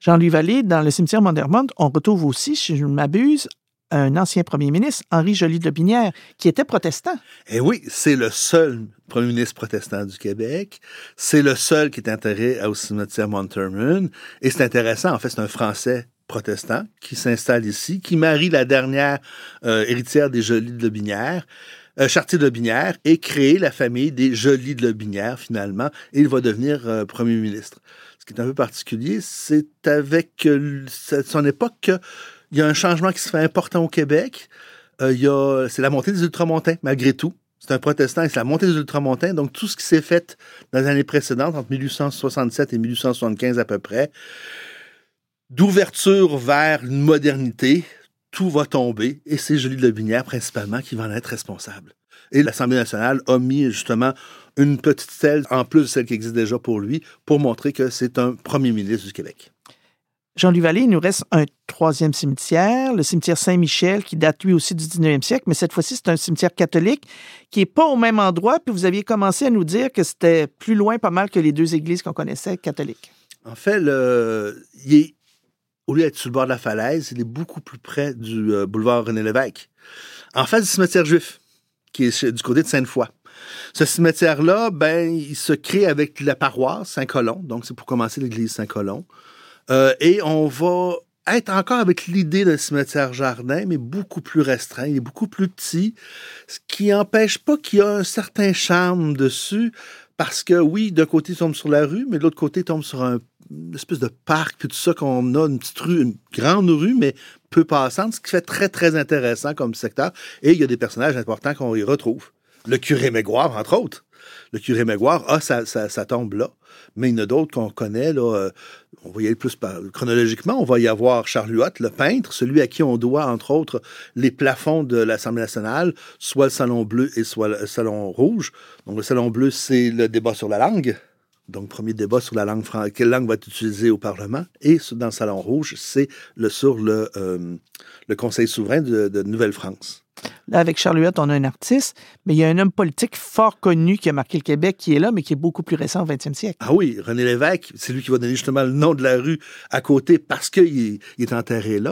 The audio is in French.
Jean-Louis Vallée, dans le cimetière Mondermont, on retrouve aussi, si je ne m'abuse, un ancien premier ministre, Henri Joly de Lotbinière, qui était protestant. Eh oui, c'est le seul premier ministre protestant du Québec. C'est le seul qui est enterré au cimetière Montermund. Et c'est intéressant, en fait, c'est un Français protestant qui s'installe ici, qui marie la dernière héritière des Joly de Lotbinière, Chartier de Lotbinière, et crée la famille des Joly de Lotbinière, finalement, et il va devenir premier ministre. Ce qui est un peu particulier, c'est avec son époque qu'il y a un changement qui se fait important au Québec. C'est la montée des ultramontains, malgré tout. C'est un protestant et c'est la montée des ultramontains. Donc, tout ce qui s'est fait dans les années précédentes, entre 1867 et 1875 à peu près, d'ouverture vers une modernité, tout va tomber. Et c'est Joly de Lotbinière, principalement, qui va en être responsable. Et l'Assemblée nationale a mis, justement, une petite stèle, en plus de celle qui existe déjà pour lui, pour montrer que c'est un premier ministre du Québec. Jean-Louis Vallée, il nous reste un troisième cimetière, le cimetière Saint-Michel, qui date lui aussi du 19e siècle, mais cette fois-ci, c'est un cimetière catholique qui n'est pas au même endroit, puis vous aviez commencé à nous dire que c'était plus loin pas mal que les deux églises qu'on connaissait catholiques. En fait, au lieu d'être sur le bord de la falaise, il est beaucoup plus près du boulevard René-Lévesque, en face du cimetière juif, qui est du côté de Sainte-Foy. Ce cimetière-là, il se crée avec la paroisse Saint-Colomb, donc c'est pour commencer l'église Saint-Colomb. Et on va être encore avec l'idée d'un cimetière-jardin, mais beaucoup plus restreint, il est beaucoup plus petit, ce qui n'empêche pas qu'il y a un certain charme dessus, parce que oui, d'un côté, il tombe sur la rue, mais de l'autre côté, il tombe sur une espèce de parc, puis tout ça, qu'on a une petite rue, une grande rue, mais peu passante, ce qui fait très, très intéressant comme secteur. Et il y a des personnages importants qu'on y retrouve. Le curé Maigloire, entre autres. Le curé Maigloire a sa tombe là, mais il y en a d'autres qu'on connaît. Là, on va y aller plus chronologiquement. On va y avoir Charles Huot, le peintre, celui à qui on doit, entre autres, les plafonds de l'Assemblée nationale, soit le Salon bleu et soit le Salon rouge. Donc, le Salon bleu, c'est le débat sur la langue. Donc, premier débat sur la langue française, quelle langue va être utilisée au Parlement. Et dans le Salon rouge, c'est sur le Conseil souverain de Nouvelle-France. Là, avec Charles Huot, on a un artiste, mais il y a un homme politique fort connu qui a marqué le Québec, qui est là, mais qui est beaucoup plus récent au 20e siècle. Ah oui, René Lévesque, c'est lui qui va donner justement le nom de la rue à côté parce qu'il est enterré là.